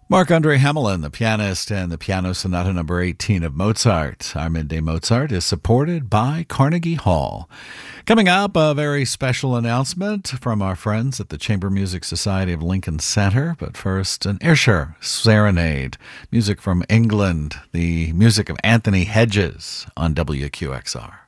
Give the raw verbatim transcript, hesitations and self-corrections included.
Marc-Andre Hamelin, the pianist, and the Piano Sonata number eighteen of Mozart. Our Midday Mozart is supported by Carnegie Hall. Coming up, a very special announcement from our friends at the Chamber Music Society of Lincoln Center. But first, an Escher Serenade, music from England, the music of Anthony Hedges on W Q X R.